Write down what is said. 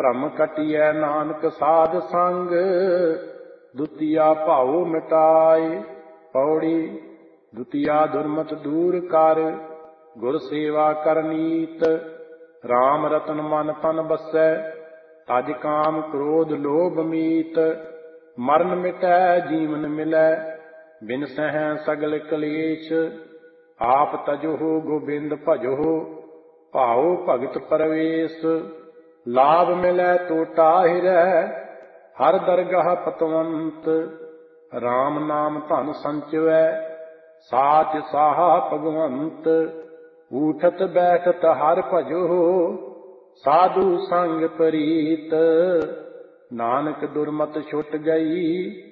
ਭ੍ਰਮ ਕਟਿਐ ਨਾਨਕ ਸਾਧ ਸੰਗ, ਦੁਤੀਆ ਭਾਉ ਮਿਟਾਏ। ਪੌੜੀ। ਦੁਤੀਆ ਦੁਰਮਤ ਦੂਰ ਕਰ, ਗੁਰ ਸੇਵਾ ਕਰ ਨੀਤ। ਰਾਮ ਰਤਨ ਮਨ ਤਨ ਬਸੈ, ਤਜ ਕਾਮ ਕ੍ਰੋਧ ਲੋਭ ਮੀਤ। ਮਰਨ ਮਿਟੈ ਜੀਵਨ ਮਿਲੈ, ਬਿਨ ਸਹਿ ਸਗਲ ਕਲੇਸ਼। ਆਪ ਤਜਹੁ ਗੋਬਿੰਦ ਭਜਹੁ, ਭਾਉ ਭਗਤ ਪਰਵੇਸ਼। ਲਾਭ ਮਿਲੈ ਟੋਟਾ ਹਿਰੈ, ਹਰ ਦਰਗਾਹ ਪਤਵੰਤ। ਰਾਮ ਨਾਮ ਧਨ ਸੰਚਿਵੈ, ਸਾਚ ਸਾਹਾ ਭਗਵੰਤ। ਊਠਤ ਬੈਠਤ ਹਰ ਭਜਹੁ, ਸਾਧੂ ਸੰਗ ਪ੍ਰੀਤ। ਨਾਨਕ ਦੁਰਮਤ ਛੁਟ ਗਈ,